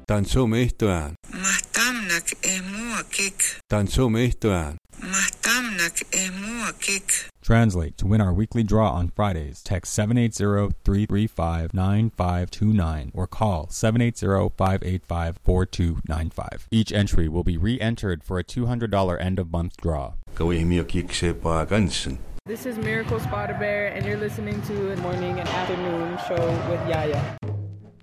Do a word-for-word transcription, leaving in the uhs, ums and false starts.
Tansumistuan. Mahtamnak e mua kik. Tansumistuan. Mahtamnak e mua kik. Translate. To win our weekly draw on Fridays, text seven eight zero, three three five, nine five two nine or call seven eight zero, five eight five, four two nine five. Each entry will be re-entered for a two hundred dollars end-of-month draw. This is Miracle Spotter Bear, and you're listening to the Morning and Afternoon Show with Yaya.